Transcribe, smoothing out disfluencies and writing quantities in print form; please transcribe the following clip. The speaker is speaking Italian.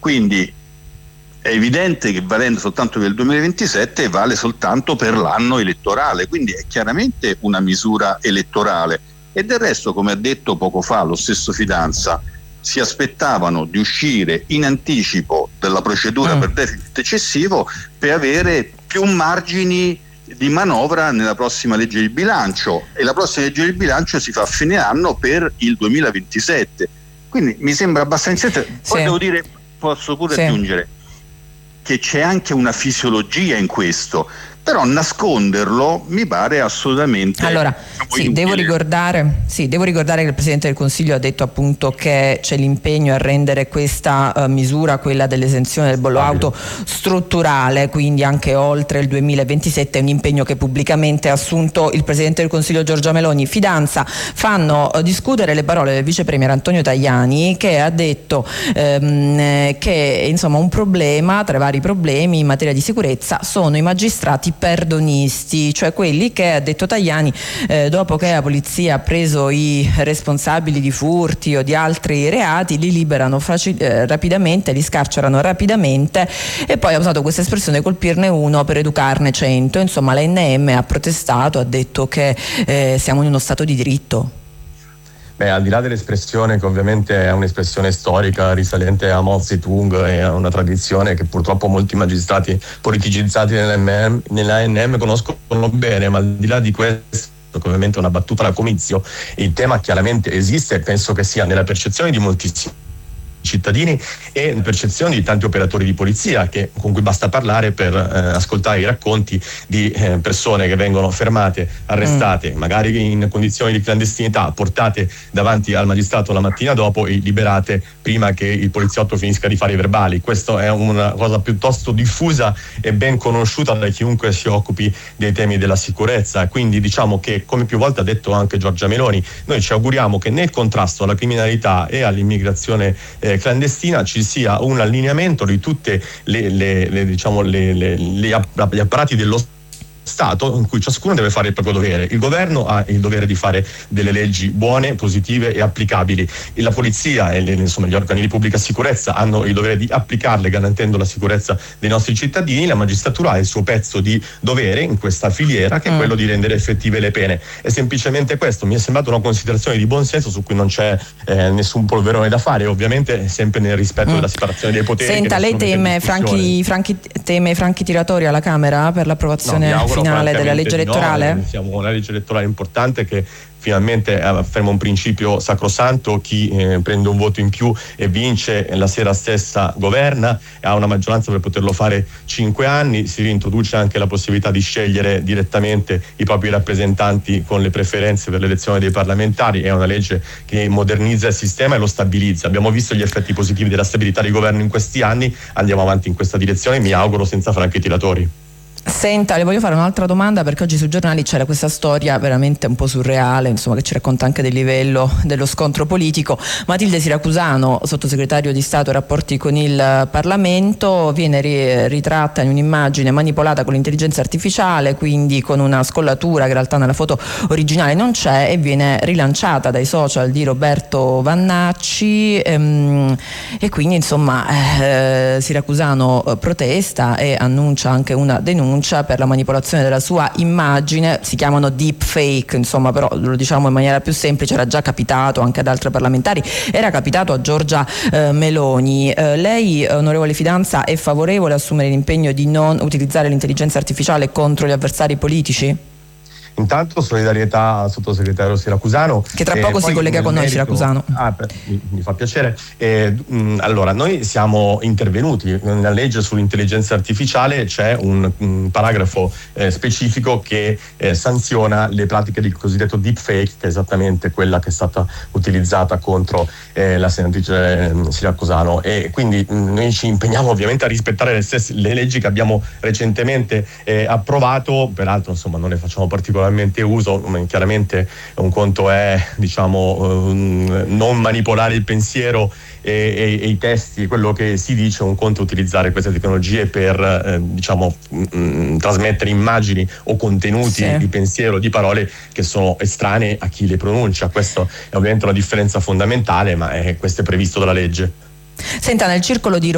quindi è evidente che valendo soltanto per il 2027 vale soltanto per l'anno elettorale, quindi è chiaramente una misura elettorale. E del resto, come ha detto poco fa lo stesso Fidanza, si aspettavano di uscire in anticipo dalla procedura per deficit eccessivo per avere più margini di manovra nella prossima legge di bilancio, e la prossima legge di bilancio si fa a fine anno per il 2027, quindi mi sembra abbastanza. Poi devo dire, posso pure aggiungere che c'è anche una fisiologia in questo, però nasconderlo mi pare assolutamente. Allora, devo ricordare che il Presidente del Consiglio ha detto appunto che c'è l'impegno a rendere questa misura, quella dell'esenzione del bollo auto, strutturale, quindi anche oltre il 2027, è un impegno che pubblicamente ha assunto il Presidente del Consiglio Giorgia Meloni. Fidanza, fanno discutere le parole del Vice Premier Antonio Tajani, che ha detto che insomma un problema, tra i vari problemi in materia di sicurezza, sono i magistrati perdonisti, cioè quelli che, ha detto Tajani, dopo che la polizia ha preso i responsabili di furti o di altri reati, li liberano rapidamente, li scarcerano rapidamente, e poi ha usato questa espressione, colpirne uno per educarne 100. Insomma, l'ANM ha protestato, ha detto che siamo in uno stato di diritto. Al di là dell'espressione, che ovviamente è un'espressione storica risalente a Mao Zedong e a una tradizione che purtroppo molti magistrati politicizzati nell'ANM conoscono bene, ma al di là di questo, che ovviamente è una battuta da comizio, il tema chiaramente esiste, e penso che sia nella percezione di moltissimi cittadini e percezioni di tanti operatori di polizia con cui basta parlare per ascoltare i racconti di persone che vengono fermate, arrestate, magari in condizioni di clandestinità, portate davanti al magistrato la mattina dopo e liberate prima che il poliziotto finisca di fare i verbali. Questa è una cosa piuttosto diffusa e ben conosciuta da chiunque si occupi dei temi della sicurezza. Quindi diciamo che, come più volte ha detto anche Giorgia Meloni, noi ci auguriamo che nel contrasto alla criminalità e all'immigrazione clandestina ci sia un allineamento di tutte gli apparati dello Stato, in cui ciascuno deve fare il proprio dovere. Il governo ha il dovere di fare delle leggi buone, positive e applicabili, e la polizia e gli organi di pubblica sicurezza hanno il dovere di applicarle garantendo la sicurezza dei nostri cittadini. La magistratura ha il suo pezzo di dovere in questa filiera, che è quello di rendere effettive le pene. È semplicemente questo. Mi è sembrata una considerazione di buon senso su cui non c'è nessun polverone da fare, ovviamente sempre nel rispetto della separazione dei poteri. Senta, lei teme franchi tiratori alla Camera per l'approvazione finale della legge elettorale? Siamo una legge elettorale importante che finalmente afferma un principio sacrosanto: chi prende un voto in più e vince la sera stessa governa, e ha una maggioranza per poterlo fare 5 anni. Si reintroduce anche la possibilità di scegliere direttamente i propri rappresentanti con le preferenze per l'elezione dei parlamentari. È una legge che modernizza il sistema e lo stabilizza. Abbiamo visto gli effetti positivi della stabilità di governo in questi anni, andiamo avanti in questa direzione, mi auguro senza franchi tiratori. Senta, le voglio fare un'altra domanda, perché oggi sui giornali c'era questa storia veramente un po' surreale, insomma, che ci racconta anche del livello dello scontro politico. Matilde Siracusano, sottosegretario di Stato ai rapporti con il Parlamento, viene ritratta in un'immagine manipolata con l'intelligenza artificiale, quindi con una scollatura che in realtà nella foto originale non c'è, e viene rilanciata dai social di Roberto Vannacci, e quindi insomma Siracusano protesta e annuncia anche una denuncia per la manipolazione della sua immagine. Si chiamano deep fake, insomma, però lo diciamo in maniera più semplice, era già capitato anche ad altri parlamentari, era capitato a Giorgia Meloni. Lei, onorevole Fidanza, è favorevole a assumere l'impegno di non utilizzare l'intelligenza artificiale contro gli avversari politici? Intanto solidarietà al sottosegretario Siracusano, che tra poco si collega con noi. Siracusano, mi fa piacere. Allora, noi siamo intervenuti nella legge sull'intelligenza artificiale. C'è un paragrafo specifico che sanziona le pratiche del cosiddetto deepfake, che è esattamente quella che è stata utilizzata contro la senatrice Siracusano, e quindi noi ci impegniamo ovviamente a rispettare le leggi che abbiamo recentemente approvato. Peraltro, insomma, non ne facciamo particolarmente uso. Chiaramente un conto è, non manipolare il pensiero e i testi, quello che si dice. Un conto è utilizzare queste tecnologie per trasmettere immagini o contenuti di pensiero, di parole che sono estranee a chi le pronuncia. Questa è ovviamente una differenza fondamentale, ma questo è previsto dalla legge. Senta, nel circolo di